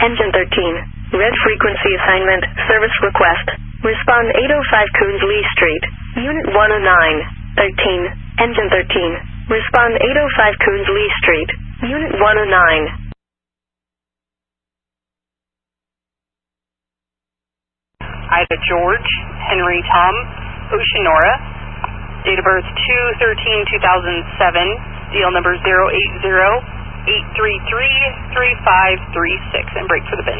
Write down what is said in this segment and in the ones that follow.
Engine 13. Red frequency assignment, service request. Respond 805 Coons Lee Street. Unit 109. 13. Engine 13. Respond 805 Coons Lee Street. Unit 109. Ida George, Henry Tom, Oceanora, date of birth 2/13/2007, DL number 080-833-3536, and break for the bin.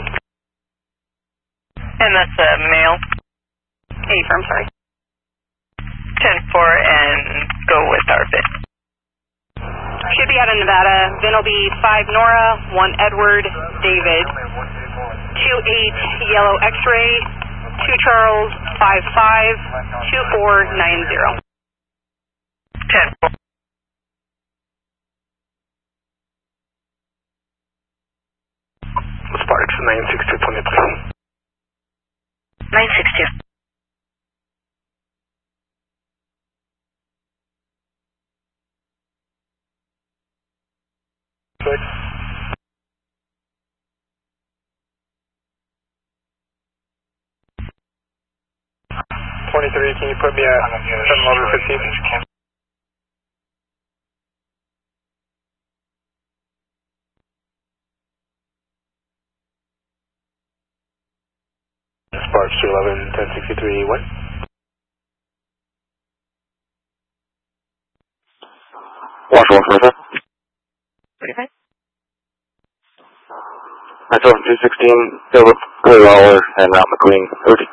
And that's a male. I'm sorry. 10-4 and go with our bin. Should be out of Nevada. VIN will be 5 Nora, 1 Edward, David, 28 Yellow X-ray, 2 Charles, 55 2490. 10-4. Sparks 96223. 962. Good. 23, can you put me at 7 over 15? Sparks 211, 1063, what? Watch 1 for that. 45. I told him 216, Philip, Clear Lawler, and Mount McQueen, 30.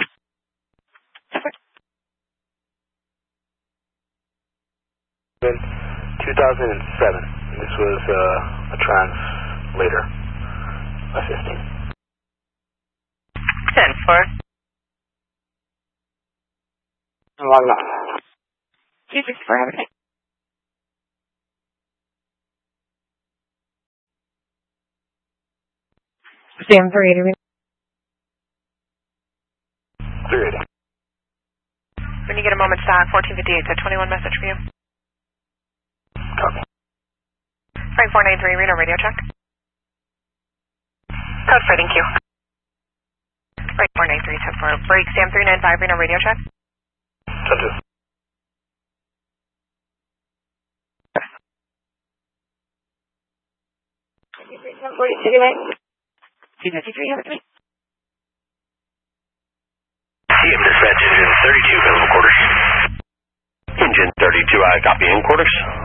2007. This was a translator, a 15. 10-4. Long enough. 264, have a day. Sam 380. 380. When you get a moment, stop. 1458, so 21 message for you. Copy. Frank 493, Reno, radio check. Code for, thank you. Frank 493, 10-4, break, Sam 395, Reno, radio check. Touches. CM dispatch, engine 32, available quarters. Engine 32, I copy in quarters.